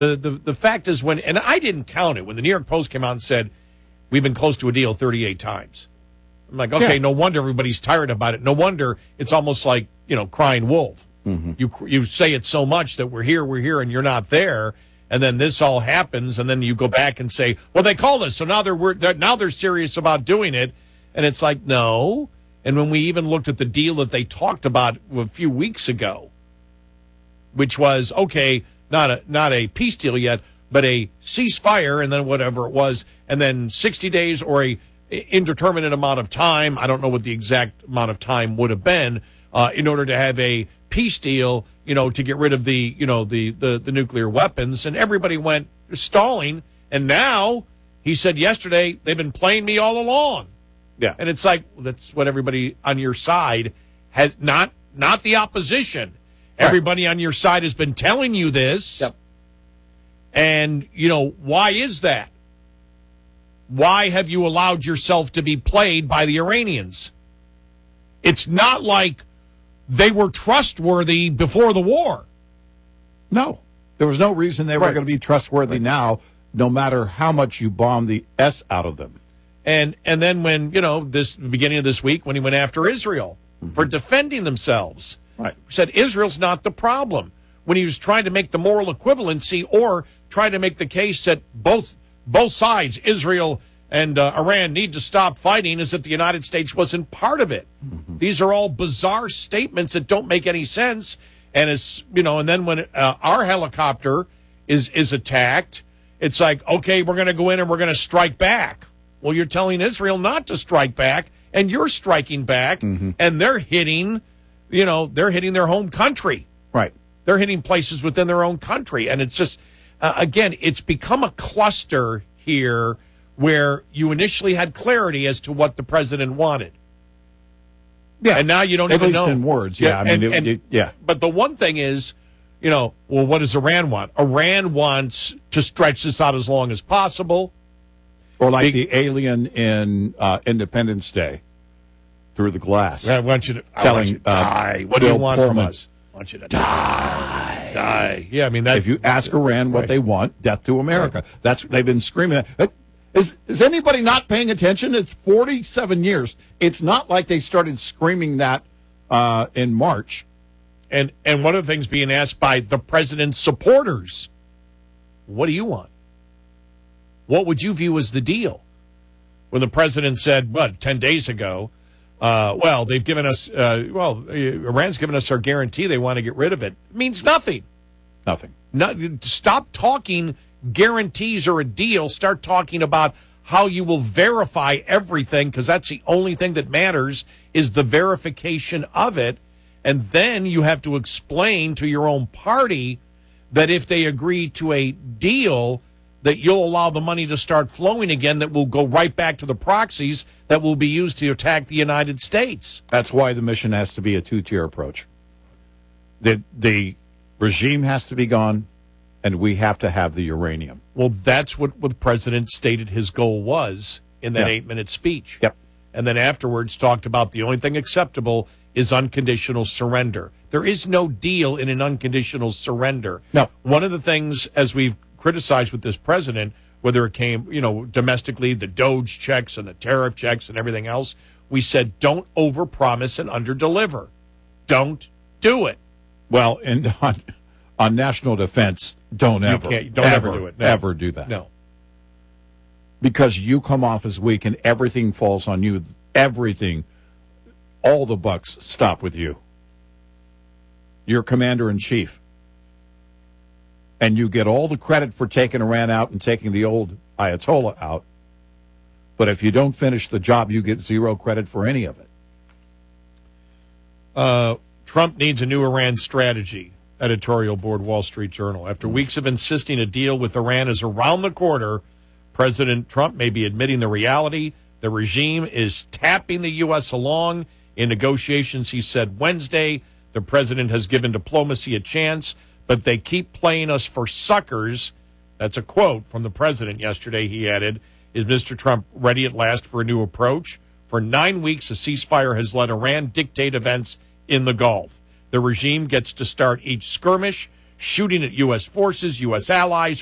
The fact is and I didn't count it, when the New York Post came out and said, we've been close to a deal 38 times. I'm like, okay, No wonder everybody's tired about it. No wonder it's almost like, crying wolf. Mm-hmm. You say it so much that we're here, and you're not there. And then this all happens, and then you go back and say, well, they called us, so now they're serious about doing it. And it's like, no. And when we even looked at the deal that they talked about a few weeks ago, which was, okay, not a peace deal yet, but a ceasefire, and then whatever it was, and then 60 days or a indeterminate amount of time, I don't know what the exact amount of time would have been, in order to have a peace deal, to get rid of the nuclear weapons. And everybody went stalling. And now, he said yesterday, they've been playing me all along. Yeah. And it's like, that's what everybody on your side has, not the opposition. Right. Everybody on your side has been telling you this. Yep. And, why is that? Why have you allowed yourself to be played by the Iranians? It's not like they were trustworthy before the war. No. There was no reason they were going to be trustworthy now, no matter how much you bomb the S out of them. And then when, this beginning of this week, when he went after Israel for defending themselves, said Israel's not the problem. When he was trying to make the moral equivalency or trying to make the case that both sides, Israel and Iran, need to stop fighting, as if the United States wasn't part of it. Mm-hmm. These are all bizarre statements that don't make any sense. And and then when our helicopter is attacked, it's like, okay, we're going to go in and we're going to strike back. Well, you're telling Israel not to strike back, and you're striking back, and they're hitting their home country. Right. They're hitting places within their own country. And it's just, again, it's become a cluster here where you initially had clarity as to what the president wanted. Yeah. And now you don't even know. At least in words, yeah. But the one thing is, well, what does Iran want? Iran wants to stretch this out as long as possible. Or like the alien in Independence Day, through the glass. I want you to die. What do you want from us? I want you to die. Yeah, I mean, if you ask Iran what they want, death to America. They've been screaming. Is anybody not paying attention? It's 47 years. It's not like they started screaming that in March. And one of the things being asked by the president's supporters, what do you want? What would you view as the deal? When the president said, 10 days ago, they've given us, Iran's given us our guarantee they want to get rid of it. It means nothing. Nothing. Stop talking guarantees or a deal. Start talking about how you will verify everything, because that's the only thing that matters, is the verification of it. And then you have to explain to your own party that if they agree to a deal, that you'll allow the money to start flowing again, that will go right back to the proxies that will be used to attack the United States. That's why the mission has to be a two-tier approach. The regime has to be gone, and we have to have the uranium. Well, that's what the president stated his goal was in that 8-minute speech. Yep. And then afterwards talked about the only thing acceptable is unconditional surrender. There is no deal in an unconditional surrender. No. One of the things, as we've criticized with this president, whether it came, domestically, the Doge checks and the tariff checks and everything else, we said, don't overpromise and underdeliver. Don't do it. Well, and on national defense, don't ever do it. No. Ever do that. No. Because you come off as weak and everything falls on you. Everything. All the bucks stop with you. You're commander-in-chief. And you get all the credit for taking Iran out and taking the old Ayatollah out. But if you don't finish the job, you get zero credit for any of it. Trump needs a new Iran strategy, editorial board Wall Street Journal. After weeks of insisting a deal with Iran is around the corner, President Trump may be admitting the reality. The regime is tapping the U.S. along in negotiations, he said Wednesday. The president has given diplomacy a chance, but they keep playing us for suckers. That's a quote from the president yesterday. He added, is Mr. Trump ready at last for a new approach? For 9 weeks, a ceasefire has let Iran dictate events in the Gulf. The regime gets to start each skirmish, shooting at U.S. forces, U.S. allies,